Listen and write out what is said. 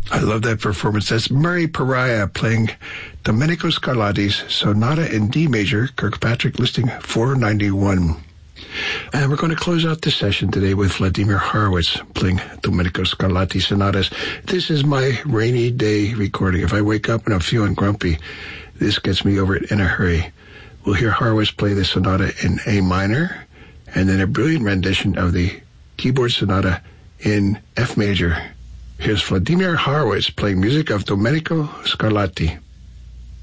I love that performance. That's Murray Pariah playing Domenico Scarlatti's Sonata in D major, Kirkpatrick listing 491. And we're going to close out this session today with Vladimir Horowitz playing Domenico Scarlatti sonatas. This is my rainy day recording. If I wake up and I'm feeling grumpy, this gets me over it in a hurry. We'll hear Horowitz play the sonata in A minor, and then a brilliant rendition of the keyboard sonata in F major. Here's Vladimir Horowitz playing music of Domenico Scarlatti.